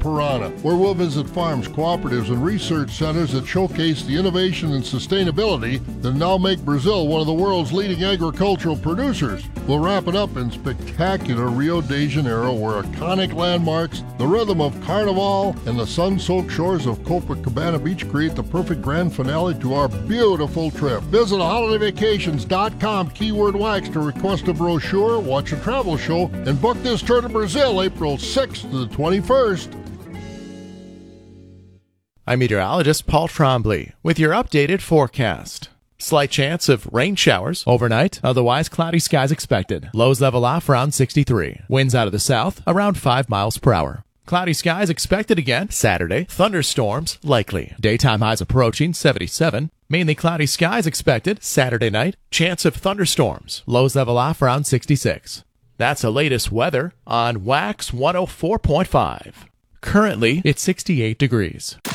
Parana, where we'll visit farms, cooperatives, and research centers that showcase the innovation and sustainability that now make Brazil one of the world's leading agricultural producers. We'll wrap it up in spectacular Rio de Janeiro, where iconic landmarks, the rhythm of Carnival, and the sun-soaked shores of Copacabana Beach create the perfect grand finale to our beautiful trip. Visit holidayvacations.com, keyword wax, to request a brochure, watch a travel show, and book this tour to Brazil April 6th to the 21st. I'm meteorologist Paul Trombley with your updated forecast. Slight chance of rain showers overnight, otherwise cloudy skies expected. Lows level off around 63. Winds out of the south around 5 miles per hour. Cloudy skies expected again Saturday. Thunderstorms likely. Daytime highs approaching 77. Mainly cloudy skies expected Saturday night. Chance of thunderstorms. Lows level off around 66. That's the latest weather on Wax 104.5. Currently, it's 68 degrees.